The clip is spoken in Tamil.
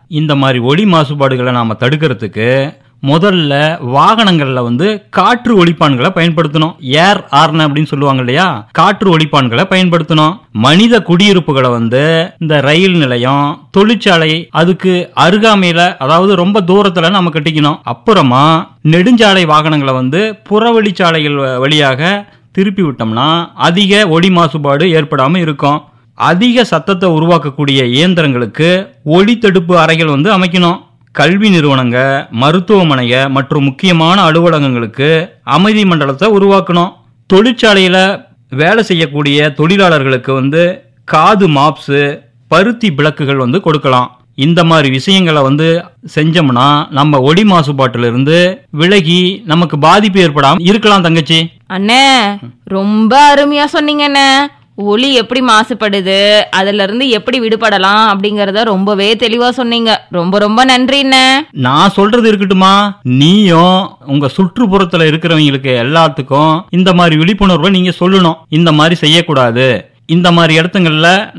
இந்த மாதிரி ஒலி மாசுபாடுகளை நாம தடுக்கிறதுக்கு முதல்ல வாகனங்கள்ல காற்று ஒலிப்பான்களை பயன்படுத்தணும். ஏர் ஆர்ன் அப்படின்னு சொல்லுவாங்க இல்லையா, காற்று ஒலிப்பான்களை பயன்படுத்தணும். மனித குடியிருப்புகளை இந்த ரயில் நிலையம், தொழிற்சாலை அதுக்கு அருகாமையில, அதாவது ரொம்ப தூரத்துல நம்ம கட்டிக்கணும். அப்புறமா நெடுஞ்சாலை வாகனங்களை புறவழிச்சாலைகள் வழியாக திருப்பி விட்டோம்னா அதிக ஒலி மாசுபாடு ஏற்படாம இருக்கும். அதிக சத்தத்தை உருவாக்கக்கூடிய இயந்திரங்களுக்கு ஒலி தடுப்பு அறைகள் அமைக்கணும். கல்வி நிறுவனங்க, மருத்துவமனைக மற்றும் முக்கியமான அலுவலகங்களுக்கு அமைதி மண்டலத்தை உருவாக்கணும். தொழிற்சாலையில வேலை செய்யக்கூடிய தொழிலாளர்களுக்கு காது மாப்ஸ், பருத்தி விளக்குகள் கொடுக்கலாம். இந்த மாதிரி விஷயங்களை செஞ்சோம்னா நம்ம ஒலி மாசுபாட்டிலிருந்து விலகி நமக்கு பாதிப்பு ஏற்படாம இருக்கலாம். தங்கச்சி, அண்ணே ரொம்ப அருமையா சொன்னீங்க அண்ணே. ஒலி எப்படி மாசுபடுது, அதுல இருந்து எப்படி விடுபடலாம் அப்படிங்கறத ரொம்பவே தெளிவா சொன்னீங்க. ரொம்ப ரொம்ப நன்றிண்ணே. நான் சொல்றது இருக்கட்டுமா, நீயும் உங்க சுற்றுப்புறத்துல இருக்கிறவங்களுக்கு எல்லாத்துக்கும் இந்த மாதிரி விழிப்புணர்வை நீங்க சொல்லணும். இந்த மாதிரி செய்யக்கூடாது, இந்த மாதிரி இடத்துங்கள்ல